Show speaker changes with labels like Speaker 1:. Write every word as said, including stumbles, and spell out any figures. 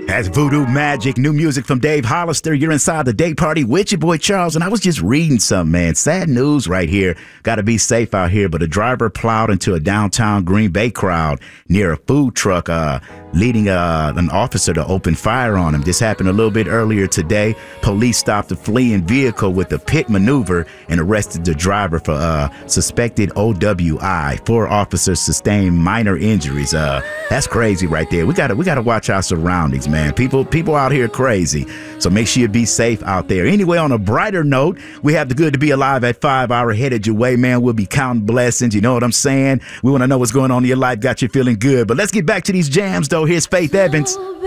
Speaker 1: That's Voodoo Magic, new music from Dave Hollister. You're inside the day party with your boy Charles, and I was just reading something, man. Sad news right here. Got to be safe out here, but a driver plowed into a downtown Green Bay crowd near a food truck, uh, leading uh, an officer to open fire on him. This happened a little bit earlier today. Police stopped a fleeing vehicle with a pit maneuver and arrested the driver for uh, suspected O W I. Four officers sustained minor injuries. Uh, that's crazy right there. We got to we got to watch our surroundings, man. Man, people people out here crazy. So make sure you be safe out there. Anyway, on a brighter note, we have the Good to Be Alive at five hour headed your way, man. We'll be counting blessings. You know what I'm saying? We want to know what's going on in your life. Got you feeling good. But let's get back to these jams, though. Here's Faith Evans.